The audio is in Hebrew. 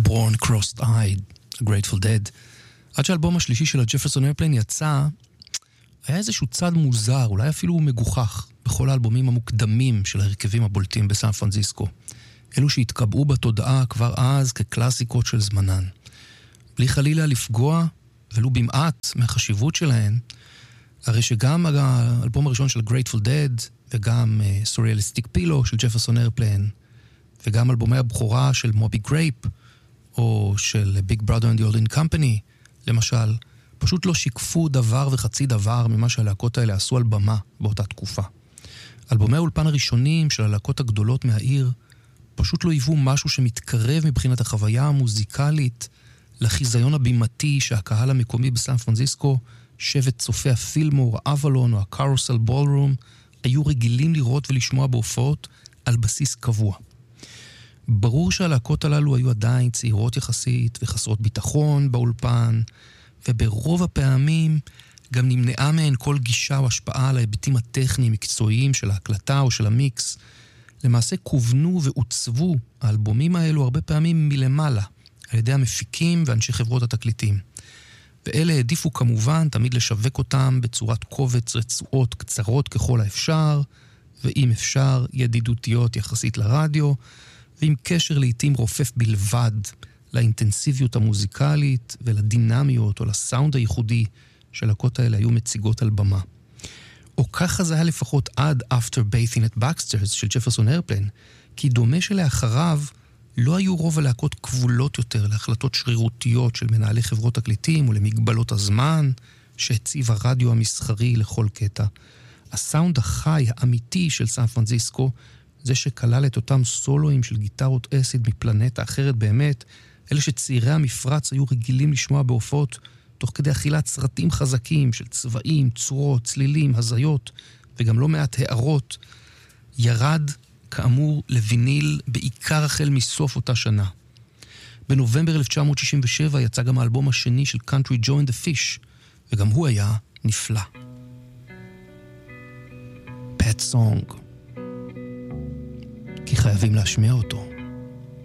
Born Crossed-Eyed, A Grateful Dead. עד שהאלבום השלישי של הג'פרסון איירפליין יצא, היה איזשהו צד מוזר, אולי אפילו מגוחך, בכל האלבומים המוקדמים של ההרכבים הבולטים בסן פרנסיסקו. אלו שהתקבעו בתודעה כבר אז כקלאסיקות של זמנן. בלי חלילה לפגוע, ולו במעט מהחשיבות שלהן, הרי שגם האלבום הראשון של Grateful Dead, וגם Surrealistic Pillow של ג'פרסון איירפליין, וגם אלבומי הבכורה של מובי גרייפ, או של Big Brother and the Holding Company, למשל, פשוט לא שיקפו דבר וחצי דבר ממה שהלהקות האלה עשו על במה באותה תקופה. אלבומי האולפן הראשונים של הלהקות הגדולות מהעיר, פשוט לא היוו משהו שמתקרב מבחינת החוויה המוזיקלית לחיזיון הבימתי שהקהל המקומי בסן פרנסיסקו, שבט צופי הפילמור, האבלון או הקרוסל בולרום, היו רגילים לראות ולשמוע בהופעות על בסיס קבוע. ברור שהלהקות הללו היו עדיין צעירות יחסית וחסרות ביטחון באולפן, וברוב הפעמים גם נמנעה מהן כל גישה או השפעה על ההיבטים הטכניים מקצועיים של ההקלטה או של המיקס. למעשה כוונו ועוצבו האלבומים האלו הרבה פעמים מלמעלה, על ידי המפיקים ואנשי חברות התקליטים. ואלה העדיפו כמובן תמיד לשווק אותם בצורת קובץ רצועות קצרות ככל האפשר, ואם אפשר ידידותיות יחסית לרדיו, ועם קשר לעתים רופף בלבד לאינטנסיביות המוזיקלית ולדינמיות או לסאונד הייחודי שהלהקות האלה היו מציגות על במה. או ככה זה היה לפחות עד After Bathing at Baxter's של ג'פרסון איירפליין, כי דומה שלאחריו לא היו רוב הלהקות כבולות יותר להחלטות שרירותיות של מנהלי חברות תקליטים ולמגבלות הזמן שהציב הרדיו המסחרי לכל קטע. הסאונד החי האמיתי של סן פרנסיסקו, זה שכלל את אותם סולואים של גיטרות אסיד מפלנטה אחרת באמת, אלה שצעירי המפרץ היו רגילים לשמוע בהופעות תוך כדי אכילת סרטים חזקים של צבעים, צורות, צלילים, הזיות וגם לא מעט הערות, ירד כאמור לויניל בעיקר החל מסוף אותה שנה. בנובמבר 1967 יצא גם האלבום השני של Country Joe and the Fish, וגם הוא היה נפלא. Pet Song. כי חייבים להשמיע אותו.